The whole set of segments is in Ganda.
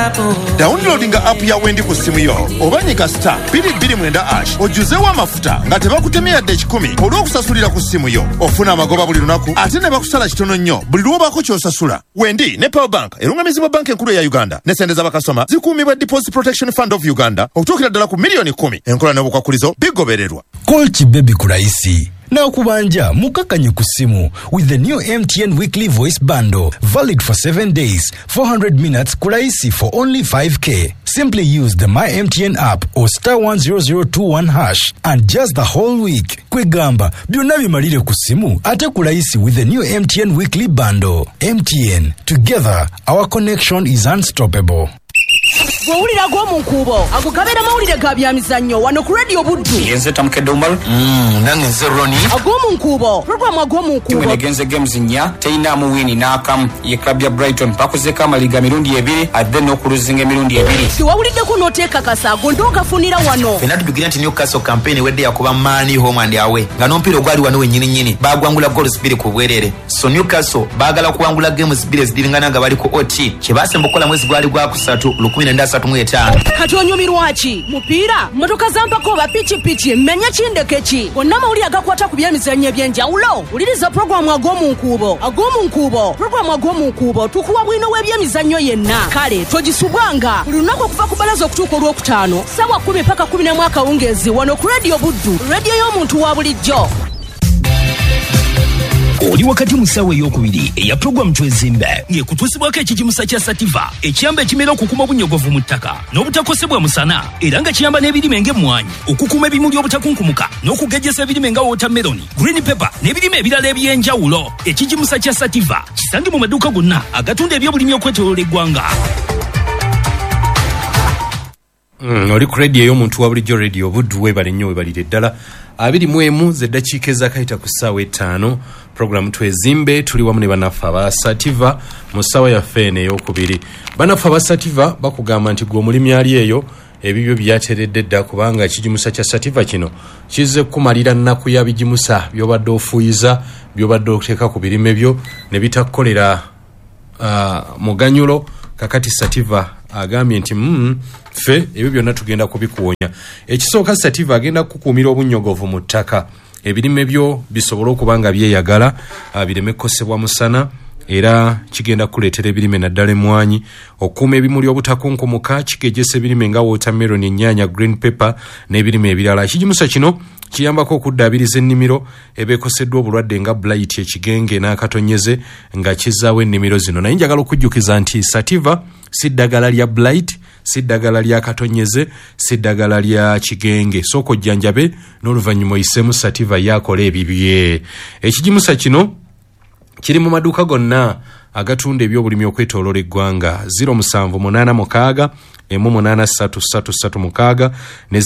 Downloadinga app ya Wendi ku simu yo obanyiga star 229 ojuzewo amafuta nga tebakutemya yadde 10 olw'okusasulira ku simu yo ofuna amagoba buli lunaku ate ne bakusala kitono nnyo buli lw'obaako ky'osasula. Wendi ne Power Bank erungamizibwa banka enkulu ya Uganda ne sente z'abakasoma zikuumibwa Deposit Protection Fund of Uganda okutuukira ddala ku milioni 10. Enkola n'obukwakulizo bigobererwa. Call Kibebi kuraisi na kubanja mukakanye ku simu with the new MTN weekly voice bundle valid for 7 days, 400 minutes kuraisi for only 5k. Simply use the My MTN app or star 10021 hash and just the whole week. Kwegamba byonna bimalire ku simu ate kuraisi with the new MTN weekly bundle. MTN, together our connection is unstoppable. Gwewulira gw'omunkuubo agugabira mawulire ga byamizannyo wano ku radio Buddu. Yenze tamkedde Umar nange nze Roni agw'omunkuubo programu agw'omunkuubo tumenegenze games nnya teyinaamu wini n'akamu ye club ya Brighton bakozeko amaliga mirundi 2 adde n'okuluzinga emirundi 2. tiwawuliddeko n'oteekakasa gondogafunira wano fena tujukira nti Newcastle campaign wedde yakuba Mani home and away nga n'omupiira ogwali wano wennyini bagwangula goals 2 ku bwerere. So Newcastle baagala kuwangula games 2 ezidingana nga bali ku OT kye baasemba okukola mwezi gwali gwa kusatu 1935. kati onyumirwa ki mupiira mmotoka zampako oba pichipichi mmenya kindeke ki gonna mawulire agakwata ku byemizannyo eby'enjawulo wuliriza programu agw'omunkuubo programu agw'omunkuubo tukuwa bwino w'ebyemizannyo yenna kale togisubwanga buli lunaku okuva ku balaza okutuuka olwokutaano ssaawa 10 paka 11 akawungeezi wano ku radio Buddu radio y'omuntu wa bulijjo. Oli wakati musawe ey'okubiri eya programu twezimbe ng'ekutuusibwako ekijimusa kya Sativa ekiyamba ekimera okukuma obunyogovu mu ttaka n'obutakosebwa musana era nga kiyamba n'ebirime ng'emmwanyi okukuuma ebimuli obutakunkumuka n'okugejjesa ebirime nga watermelon, green pepper n'ebirime ebirala eby'enjawulo. Ekijimusa kya Sativa kisange mu maduuka gonna agatunda ebyobulimi okwetooloola eggwanga. Oli ku radio y'omuntu wa bulijjo radio Buddu webale nnyo webalire ddala 21 z'eddakiika ezakayita ku ssaawa 5 programu twezimbe tuli wamu ne bannaffe aba Sativa mu ssaawa yaffe eno ey'okubiri. Bannaffe aba Sativa bakugamba nti gwe omulimi ali eyo ebibyo byateredde dda kubanga ekijimusa kya Sativa kino kizze kumalira nnaku ya bijimusa by'obadde ofuuyiza by'obadde oteeka ku birime byo ne bitakukolera muganyulo. Kakati Sativa agambye nti ffe ebyo byonna tugenda kubikuwonya. Ekisooka Sativa agenda kukuumira obunyogovu mu ttaka ebirime byo bisobole okuba nga byeyagala bireme kkosebwa musana era kigenda kuleetera ebirime naddala emmwanyi okuuma ebimuli obutakunkumuka kigejjesa ebirime nga watermelon, ennyaanya, green pepper n'ebirime ebirala. Ekijimusa kino kiyambako okuddaabiriza ennimiro ebeekoseddwa obulwadde nga blight, ekigenge n'akatonyeze nga kizzaawo ennimiro zino. Naye njagala okujjukiza nti Sativa si ddagala lya blight, si ddagala lya katonyeze, si ddagala lya kigenge. Sooka ojjanjabe n'oluvannyuma oyisemu Sativa yakola ebibye. Ekijimusa kino kiri mu maduuka gonna agatunda ebyobulimi okwetooloola eggwanga 0786 18333 ne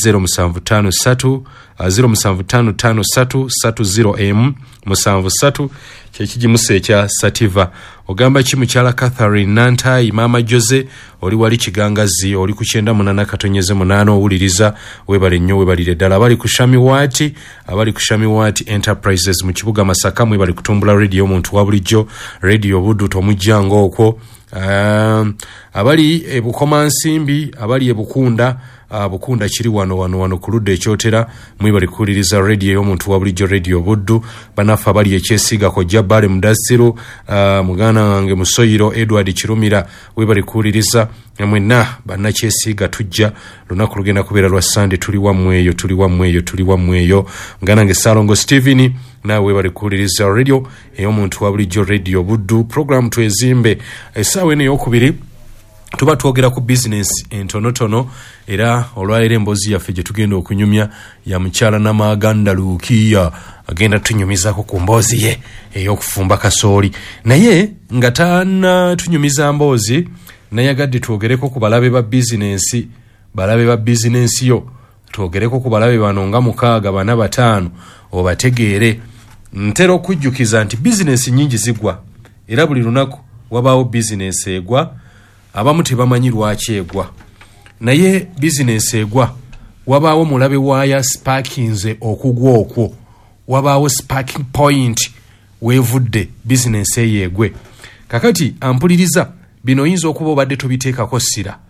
0753 73 kyekijimusa ekya Sativa. Ogamba ki mukyala Catherine Nantai, Mama Jose, oli wali kigangazi, oli ku 98 katonyeze 8 owuliriza webale nnyo webalire ddala. Abali ku Shamiwati Enterprises mu kibuga Masaka mwebali kutumbula radio omuntu wa bulijjo radio Buddu tomujjango okwo. Abali ebukomansimbi, abali ebukunda Bukunda kiri wano ku ludda ekyotera mwebali kuwuliriza radio y'omuntu wa bulijjo radio Buddu. Bannaffe abali ekyesiga kojja Bale Mudasiru, muganda wange Musoyiro Edward Kirumira webali kuwuliriza mwenna bannakyesiga tujja lunaku lugenda kubeera lwa Sunday tuli wamweyo muganda wange Salongo Steven nawe webali kuwuliriza radio ey'omuntu wa bulijjo radio Buddu. Program twezimbe essaawa eno ey'okubiri tuba twogera ku business entonotono era olwalero emboozi yaffe gye tugenda okunyumya ya mukyala Namaganda Lukiya agenda tunyumizako ku mboozi ye ey'okufumba kasooli. Naye nga tunyumiza mboozi nayagadde twogereko ku balabe ba business yo twogereko ku balabe bano nga 6 4 5 obategeere. Ntera okujjukiza nti business nyingi zigwa era buli lunaku wabaawo business egwa. Abamu tebamanyi lwaki egwa naye business egwa wabaawo mulabe waaya sparkinze okugwa okwo wabaawo sparking point wevudde business eyegwe. Kakati ampuliriza bino yinza okuba obadde tobiteekako ssira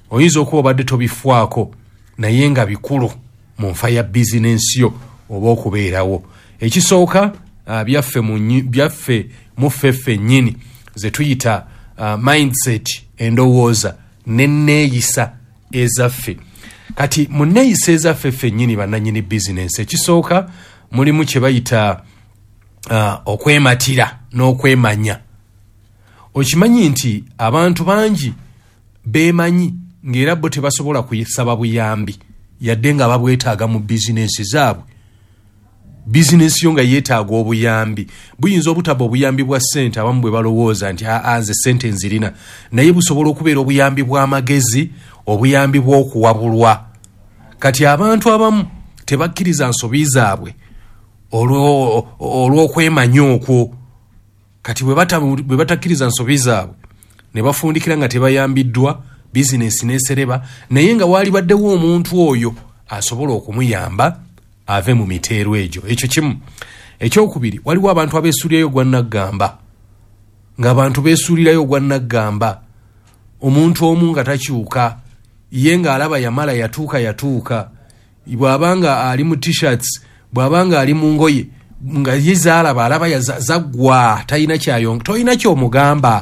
oyinza okuba obadde tobifaako naye nga bikulu mu nfa ya bizinensi yo oba okubeerawo. Ekisooka byaffe mu ffeffe nnyini ze tuyita mindset, endowooza n'enneeyisa ezaffe. Kati mu nneeyisa ezaffe ffennyini bannannyini bizinensi, ekisooka mulimu kye bayita okwematira n'okwemanya. Okimanyi nti abantu bangi beemanyi ng'era bo tebasobola kuyisaba buyambi yadde nga babwetaaga mu bizinensi zaabwe. Bizinensi yo nga yeetaaga obuyambi, buyinza obutaba obuyambi bwa ssente abamu bwe balowooza nti nze ssente nzirina, naye busobola okubeera obuyambi bw'amagezi, obuyambi bw'okuwabulwa. Kati abantu abamu tebakkiriza nsobi zaabwe olw'okwemanya okwo. Kati bwe batakkiriza nsobi zaabwe ne bafundikira nga tebayambiddwa, bizinensi n'esereba, naye nga waali baddewo omuntu oyo asobola okumuyamba ave mu miteero egyo. Ekyo kimu. Ekyokubiri, waliwo abantu abeesuulirayo gwa naggamba, ng'abantu beesuulirayo gwa naggamba. Omuntu omu nga takyuka, ye ng'alaba yamala yatuuka, bw'abanga ali mu t-shirts, bw'abanga ali mu ngoye, nga ye zaalaba alaba zaggwa, talina kyayonga, tolina ky'omugamba.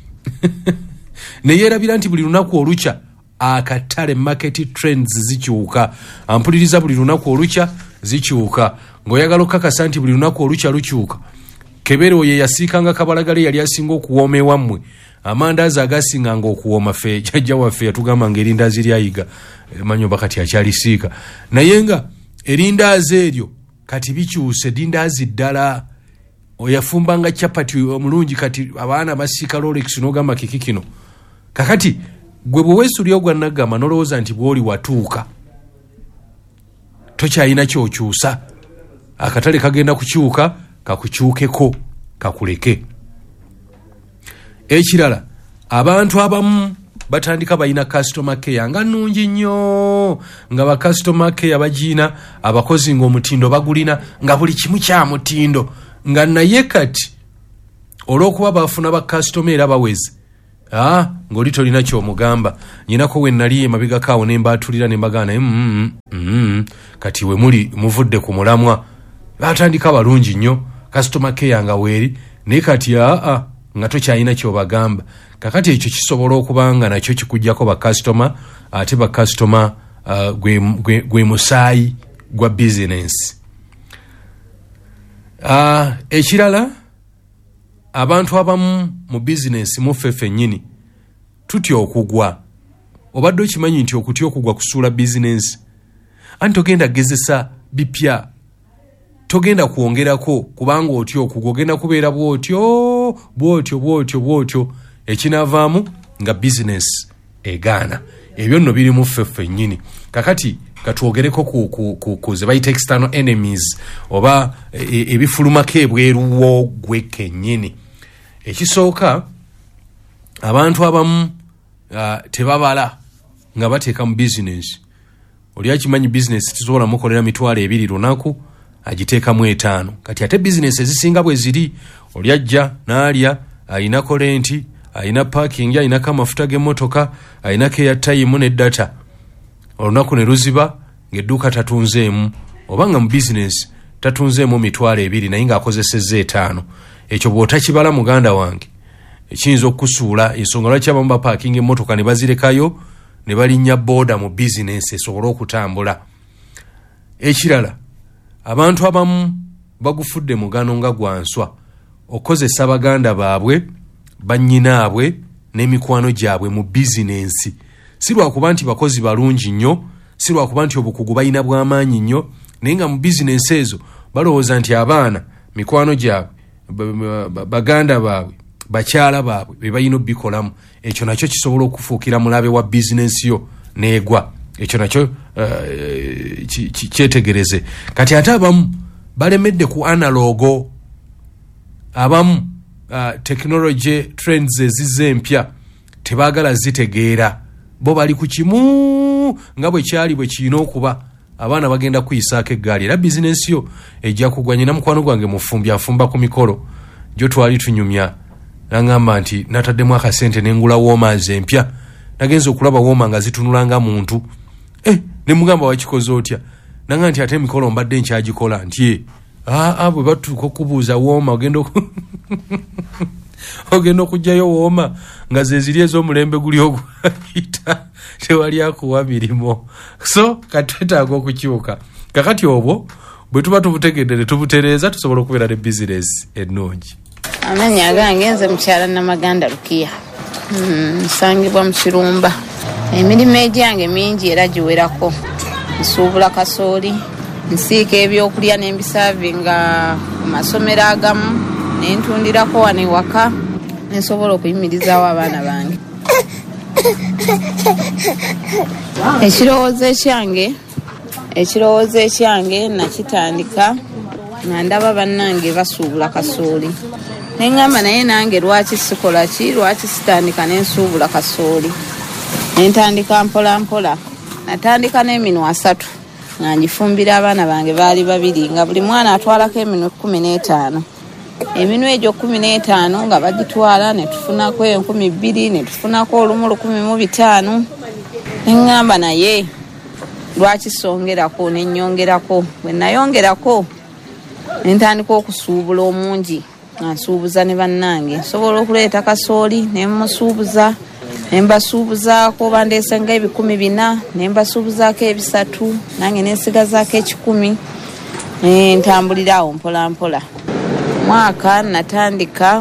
Ne yeerabira nti buli lunaku olukya akatale market trends zikyuka, ampuliriza buli lunaku olukya zikyuka. Ng'oyagala okukakasa nti buli lunaku olukya lukyuka, kebere oyo yasiikanga kabalagale yali asinga okuwooma ewammwe, amandaazi agasinganga okuwooma ffe jjajja waffe yatugamba ng'erindaazi lyayiga, manyi oba kati akyalisiika, naye nga erindaazi eryo kati bikyuse ddindaazi ddala. Oyafumbanga chapati omulungi kati abaana basiika Rolex n'ogamba kiki kino. Kakati gwe bwe weesuulirayo gwa naggamba n'olowooza nti bw'oli watuuka tokyalina ky'okyusa, akatale kagenda kukyuka kakukyukeko kakuleke. Ekirala, abantu abamu batandika balina customer care nga nnungi nnyo, nga ba customer care bagiina, abakozi ng'omutindo bagulina, nga buli kimu kya mutindo, nga naye kati olw'okuba bafuna ba customer era baweze, ng'oli tolina ky'omugamba. Nyinako we nali emabegako awo ne mbaatulira ne mbagaana kati we muli muvudde ku mulamwa. Batandika balungi nnyo, customer care nga weeri, naye kati nga tokyalina ky'obagamba. Kakati ekyo kisobola okuba nga nakyo kikuggyako ba customer, ate ba customer gwe musaayi gwa bizinensi. Ekirala, abantu abamu mu bizinensi muffeffe nnyini tutya okugwa. Obadde okimanyi nti okutya okugwa kusuula bizinensi? Anti togenda gezesa bipya, togenda kwongerako, kubanga otya okugwa ogenda kubeera bwotyo ekinavaamu nga bizinensi egaana. Ebyo nno biri muffeffe nnyini. Kakati katwogereko ku ze bayita external enemies oba ebifulumako ebweruwo gwe kennyini. Ekisooka, abantu abamu tebabala nga bateeka mu bizinensi. Oli akimanyi bizinensi tisobola mukolera 200 lunaku, agiteekamu 5. Kati ate bizinensi ezisinga bwe ziri, oli ajja n'alya, alina kolenti, alina parking, alina amafuta g'emmotoka, alina airtime ne data. Olunaku ne luziba ng'edduuka tatunzeemu, oba nga mu bizinensi tatunzeemu 200 naye ng'akozesezza 5. Ekyo bw'otakibala muganda wange ekiyinza okukusuula, ensonga lwaki abamu bapaakinga emmotoka ne bazirekayo ne balinnya booda mu bizinensi esobole okutambula. Ekirala, abantu abamu bagufudde mugano nga gwa nswa okozesa baganda baabwe, bannyinaabwe n'emikwano gyabwe mu bizinensi. Si lwakuba nti bakozi balungi nnyo, si lwakuba nti obukugu balina bw'amaanyi nnyo, naye nga mu bizinensi ezo balowooza nti abaana, mikwano gyabwe, baganda baabwe, bakyala baabwe be balina obbikolamu. Ekyo nakyo kisobola okufuukira mulabe wa bizinensi yo n'egwa. Ekyo nakyo kyetegereze. Kati ate abamu balemedde ku analogo, abamu technology trends ezizze empya tebaagala zitegeera, bo bali ku kimu nga bwe kyali bwe kirina okuba. Abaana bagenda kuyisaako eggaali era bizinensi yo ejja kugwa. Nyina mukwano gwange mufumbi afumba ku mikolo, gyo twali tunyumya, n'aŋŋamba nti nataddemu akasente ne ngula woomaazi empya, nagenza okulaba wooma nga zitunulanga muntu ne mugamba wakikoze otya nanga nti ate emikolo mbadde nkyagikola nti bwe batuuka okubuuza wooma ogenda okugjayo wooma nga ze ziri ez'omulembe guli ogwayita tewali akuwa mirimo so katwetaaga okukyuka kakati obwo bwe tuba tubutegedde ne tubutereeza tusobola okubeera ne bizinesi ennungi. Amanya gange nze mukyala Namaganda Lukiya nsangibwa mu Kirumba. Emirimu egyange mingi era giwerako. Nsuubula kasooli, nsiika ebyokulya n'embisaavinga ku masomero agamu, ne ntundirako wano ewaka, ne nsobola okuyimirizaawo abaana bange. Ekirowoozo ekyange nakitandika nga ndaba bannange basuubula kasooli. Ne ngamba naye nange lwaki sikola ki, lwaki sitandika ne nsuubula kasooli. Ne ntandika mpola mpola. Natandika n'eminwe 3 nga ngifumbira abaana bange baali 2 nga buli mwana atwalako eminwe 15. Eminwe egyo 15 nga bagitwala ne tufunako 2,000 ne tufunako olumu 1,500. Ne ngamba naye lwaki songerako ne nnyongerako. Bwe nayongerako ne ntandika okusuubula omungi nga nsuubuza ne bannange. Nsobola okuleeta kasooli ne mmusuubuza. Nembasuubuzaako bandeese nga 4,000 nembasuubuzaako 3 nange nensigazaako 10 ntambulirawo mpola mpola. Mwaka natandika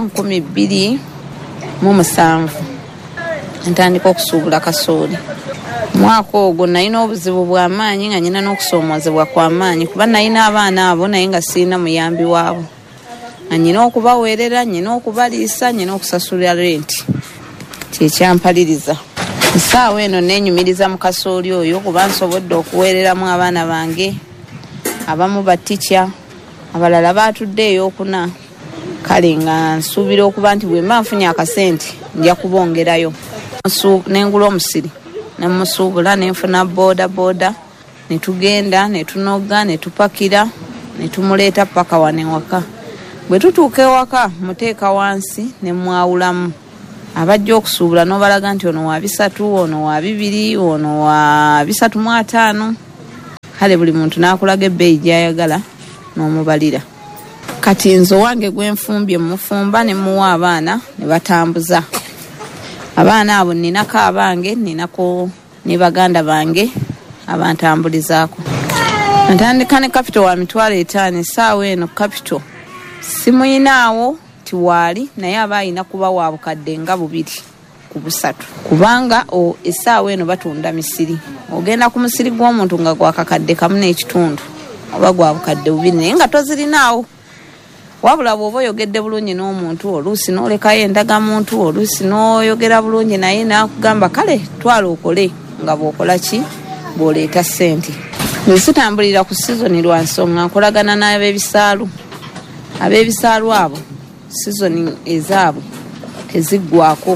2007 ntandika okusuubula kasooli. Mwaka ogwo nalina obuzibu bw'amaanyi nga nyina n'okusoomoozebwa kw'amaanyi kuba nalina abaana abo naye nga sirina muyambi waabo. Nga nyina okubaweerera, nyina okubaliisa, nyina okusasula renti. Kyekyampaliriza. Nsaawa eno neenyumiriza mu kasooli oyo kuba nsobodde okuweereramu abaana bange. Abamu batikya, abalala baatudde ey'okuna. Kale nga nsuubira okuba nti bwe mba nfunye akasente nja kubongerayo. Nengula omusiri ne musuubula ne nfuna booda ne tugenda ne tunoga ne tupakira ne tumuleeta paka wano ewaka. Bwe tutuuka ewaka muteeka wansi ne mwawulamu. Abajja okusuubula n'obalaga nti ono wa 3, ono wa 2, ono wa 3.5. Kale buli muntu n'akulaga ebbeeyi gy'ayagala n'omubalira. Kati nze wange gwe nfumbye mufumba ne muwa abaana ne batambuza. Abaana abo ninako abange, ninako ne baganda bange abantambulizaako. Ntandika ne capital wa 5,000 saawa eno capital simuyinaawo tiwaali naye abaayina kuba wa bukadde nga 2 ku 3 kubanga essaawa eno batunda misiri. Ogenda ku musiri gw'omuntu nga gwakakadde kamu n'ekitundu oba gwa bukadde 2 naye nga tozirinaawo. Wabula bw'oba oyogedde bulungi n'omuntu oluusi n'olekayo endagamuntu oluusi n'oyogera bulungi naye n'akugamba kale twala okole nga bw'okola ki bw'oleeta ssente. Nesitambulira ku sizoni lwa nsonga nkolagana n'ab'ebisaalu. Ab'ebisaalu abo sizoni ezaabwe teziggwako.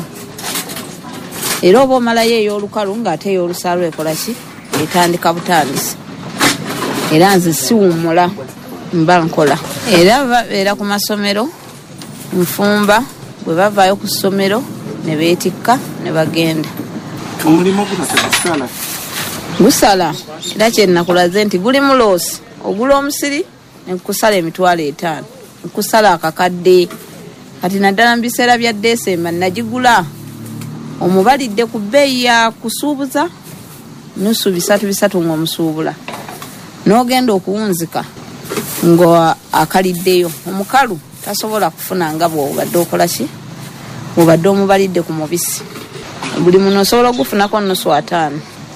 Era oba omalayo ey'olukalu ng'ate ey'olusaalu ekola ki etandika butandisi. Era nze siwummula mba nkola. Era babeera ku masomero nfumba bwe bavaayo ku ssomero ne beetikka ne bagenda. Omulimu guno tegusala? Gusala. Era kye nakulaze nti gulimu loosi. Ogula omusiri ne kusala emitwalo 5. Nkusala akakadde. Kati naddala mu biseera bya Desemba nagigula. Omubalidde ku bbeeyi ya kusuubuza nusu 3 ng'omusuubula. N'ogenda okuwunzika ngo akaliddeyo. Omukalu tasobola kufuna nga bw'obadde okola ki? Bw'obadde omubalidde ku mubisi. Buli muno osobola okufunako nusu 5.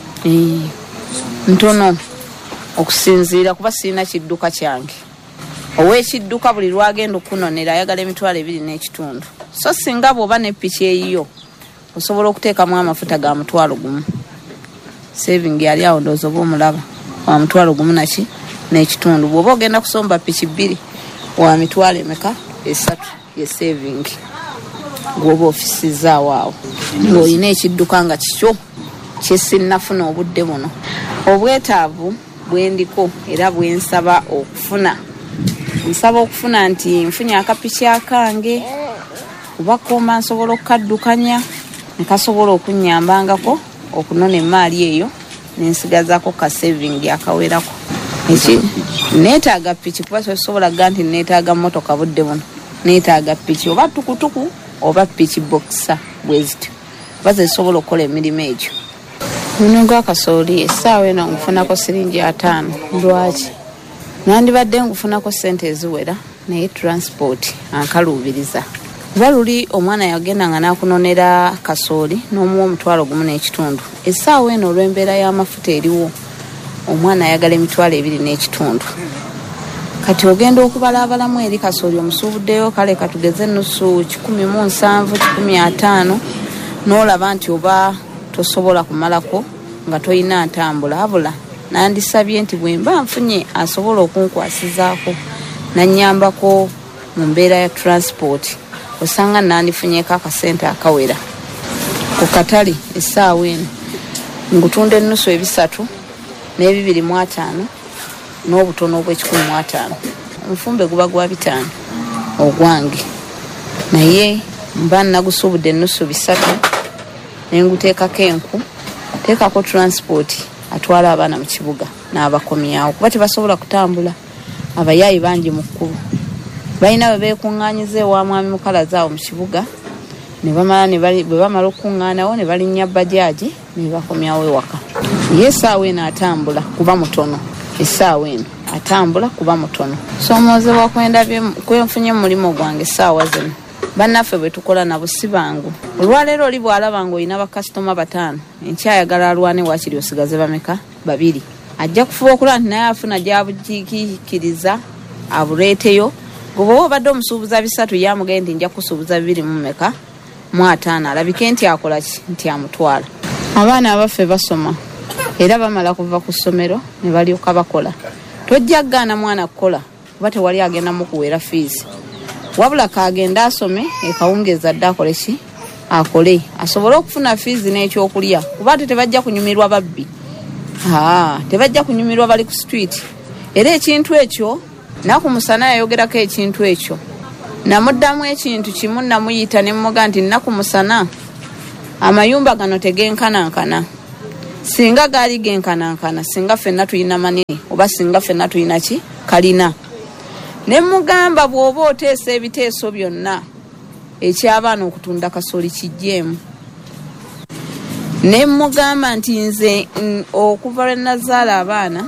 Ntono okusinziira kuba sirina kidduka kyange. Ow'ekidduka buli lwagenda okunonera ayagala emitwalo 2.5. So singa bw'oba ne piki eyiyo osobola okuteekamu amafuta ga 1,000. Saving yali awo ndowooza oba omulaba wa 1,000 bw'oba ogenda kusomba piki 2 wa 3 ye saving gw'oba ofisizaawo awo ng'olina ekidduka nga kikyo kyesinnafuna obudde buno. Obwetaavu bwendiko era bwensaba okufuna. Nsaba okufuna nti nfunye akapiki akange kuba kooma nsobola okukaddukanya nekasobola okunyambangako okunona emaali eyo nensigazako ka saving akawerako. Neetaaga piki kuba tosobola gga nti neetaaga mmotoka budde buno. Neetaaga piki oba tukutuku oba piki boxer bwezityo oba zisobola okukola emirimu egyo. Muno gwa kasooli essaawa eno ngufunako siringi 5. Lwaki? Nandibadde ngufunako ssente eziwera naye transport ankaluubiriza. Kuba luli omwana yagenda nga n'akunonera kasooli n'omuwa $1.5. Essaawa eno olw'embeera y'amafuta eriwo omwana ayagala $2.2. Kati ogenda okubalaabalamu eri kasooli omusuubuddeyo kale katugeze nusu 17, 15 n'olaba nti oba tosobola kumalako nga toyina ntambula abula nandisabye nti bwe mba nfunye asobola okunkwasizaako nanyambako mu mbeera ya transport osanga nandifunyeko akasente akawera ku katale essaawa eno ngutunda ennusu 3 n'ebibiri5 n'obutono obw'150. Omufumbe guba gwa 5 ogwange naye mba nagusuubudde ennusu 3 nenguteekako enku teekako transport atwala abaana mu kibuga n'abakomyawo kuba tebasobola kutambula. Abayaayi bangi mu kkubo balina bwe beekuŋŋaanyiza ewa mwami mukalazaawo mu kibuga ne bamala okuŋŋaanawo ne balinnya bajaaji ne bakomyawo ewaka. Ye essaawa eno atambula kuba mutono. Essaawa eno atambula kuba mutono. Soomozebwa kwenfunye mu mulimu gwange essaawa zino. Bannaffe bwe tukola nabo si bangu. Olwaleero oli bw'alaba ng'olina bakasitoma 5 enkyayagala alwane waakiri osigaze bameka 2 ajja kufuba okulaba nti naye afuna gyabujiikiriza abuleeteyo. Gwoba obadde omusuubuza 3 yamugende nti nja kusuubuza 2.5 alabike nti akola ki nti amutwala. Abaana abaffe basoma era bamala kuva ku ssomero ne balyoka bakola. Tojja ggaana mwana kukola kuba tewali agenda mu kuweera fees. Wabula kagenda asome ekawungeza dde akole ki akole asobole okufuna fees n'ekyokulya kuba tebajja kunyumirwa babbi. Tebajja kunyumirwa bali ku street. Era ekintu ekyo nakumusana yayogerako ekintu ekyo namuddamu ekintu kimu namuyita ne mmuga nti nakumusana amayumba gano tegenkanankana. Singa gaali genkanankana singa ffenna tuyina manini oba singa ffenna tuyina ki kalina. Ne mugamba bw'oba oteesa ebiteeso byonna eky'abaana okutunda kasooli kijjeemu. Ne mugamba nti nze okuva lwe nazaala abaana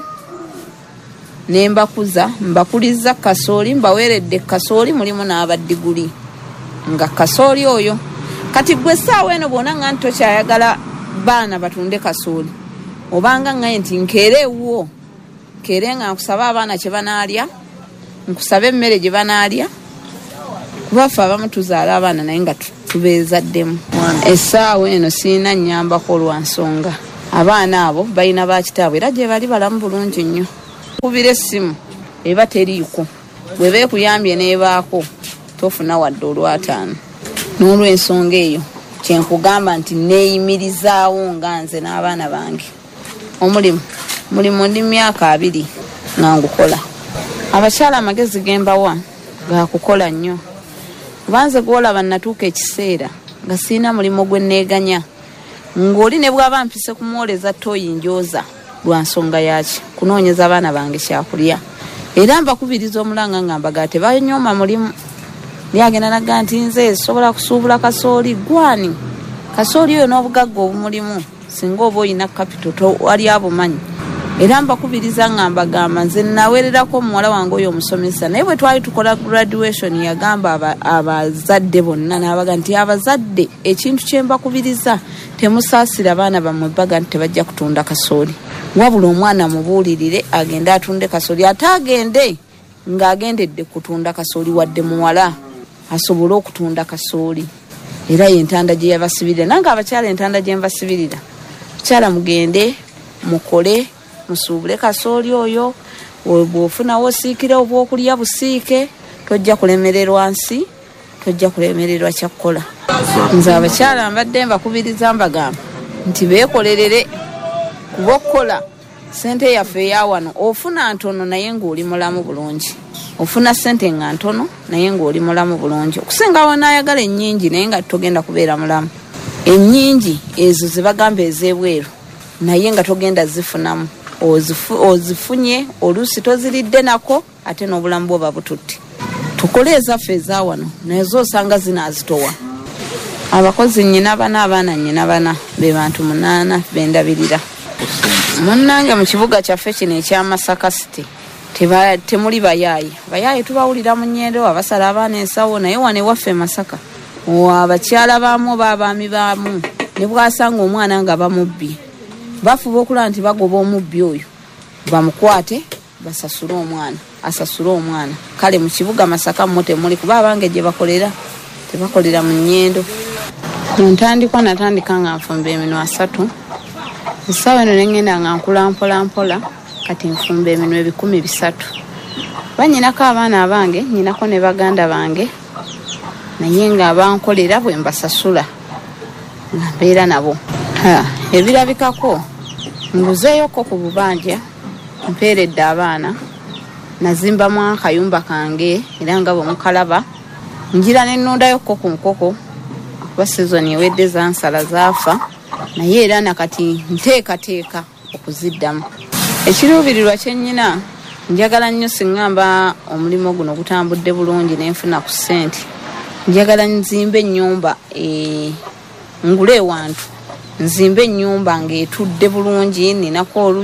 ne mbakuza mbakuliza kasooli mbaweeredde kasooli mulimu n'abaddiguli nga kasooli oyo. Kati gwe essaawa eno bwona nga nti tokyayagala baana batunde kasooli obanga ngaye nti nkeereewo nkeere nga nkusaba abaana kye banaalya nkusaba emmere gye banaalya kuba ffe abamu tuzaala abaana naye nga tubeezaddemu. Essaawa eno sirina nnyambako lwa nsonga abaana abo balina bakitaabwe era gye bali balamu bulungi nnyo. Kubira essimu eba teriiko bwe beekuyambye n'ebaako tofuna wadde $5. N'olw'ensonga eyo kyenkugamba nti neeyimirizaawo nga nze n'abaana bange omulimu ndi myaka 2 nga ngukola. Abakyala amagezi gembawa ga kukola nnyo kuba nze gwolaba natuuka ekiseera nga sirina mulimu gwe neeganya ng'oli ne bw'aba mpise kumwoleza toyi njooza lwa nsonga yaki kunoonyeza abaana bange kyakulya. Era mbakubiriza omulanga nga mbaga tebanyooma mulimu. Lyagenda naga nti nze sobola kusuubula kasooli gwani kasooli oyo n'obugagga obumulimu singa oba oyina kapito towali abumanyi. Era mbakubiriza nga mbagamba nze naweererako omuwala wange oyo omusomesa naye bwe twali tukola graduation yagamba abazadde bonna n'abaga nti abazadde ekintu kye mbakubiriza temusaasira abaana bammwe baga nti tebajja kutunda kasooli wabula omwana mubuulirire agende atunde kasooli ate agende ng'agendedde kutunda kasooli wadde muwala asobole okutunda kasooli. Era yentanda gye yabasibirira nange abakyala entanda gye mbasibirira kyala mugende mukole musuubule kasooli oyo bw'ofunawo osiikire obwokulya busiike tojja kulemererwa nsi tojja kulemererwa kyakkola. Nze abakyala mbadde mbakubiriza mbagamba nti beekolerere kuba okukola sente yaffe eya wano ofuna ntono naye ng'oli mulamu bulungi. Ofuna sente nga ntono naye ng'oli mulamu bulungi okusinga wanayagala ennyingi naye nga togenda kubeera mulamu. ennyingi ezo zebagamba ez'ebweru naye nga togenda zifunamu ozifunye oluusi toziridde nako ate n'obulamu bwo babututte. Tukole ezaffe eza wano nazo osanga zinaazitowa. Abakozi nnyina bana abaana nnyina bana be bantu 8 bendabirira. Munnange mu kibuga kyaffe kino ekyamasaka city temuli bayaaye tubawulira mu nnyendo abasala abaana ensawo naye wane waffe Masaka abakyala baamu baabaami baamu ne bwasanga omwana nga bamubbye bafuba okulaba nti bagoba omubbi oyo bamukwate basasule omwana. Kale mu kibuga Masaka mmote muli kuba abange gye tebakolera mu nnyendo. Natandika nga nfumba eminwe 3 essaawa eno nengenda nga nkula mpola kati nfumba eminwe 300. Banyinako abaana abange nyinako ne baganda bange naye nga abankolera bwe mbasasula nga mbeera nabo. Ebirabikako nguzeeyoko ku bubanja mpeeredde abaana nazimbamu akayumba kange era nga bwe mukalaba njira nennundayokko ku nkoko kuba sizoni ewedde zansala zaafa naye era nakati nteekateeka okuziddamu. Ekiruubirirwa kyennyina njagala nnyo siŋŋamba omulimu guno gutambudde bulungi nenfuna ku ssente njagala nzimbe ennyumba ngule ewantu nzimbe ennyumba ng'etudde bulungi ninako